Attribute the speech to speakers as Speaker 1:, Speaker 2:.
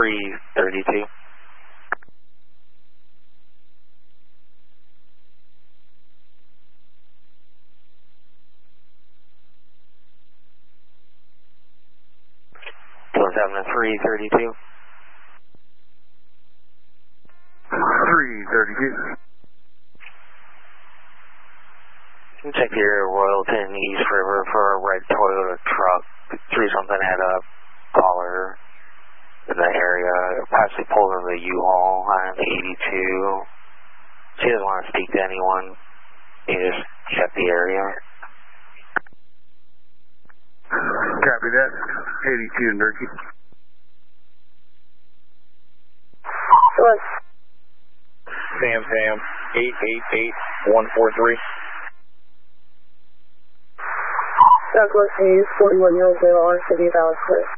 Speaker 1: 332. What's happening? 332.
Speaker 2: 332.
Speaker 1: Check your Royalton East River for a red Toyota truck. Threw something at a caller in the area. Possibly pulled in the U-Haul on the 82. She doesn't want to speak to anyone. You just check the area.
Speaker 2: Copy that. 82 in Turkey.
Speaker 3: Sam, 888143.
Speaker 4: Douglas Hayes, 41-year-old male, City of Alice Cliff.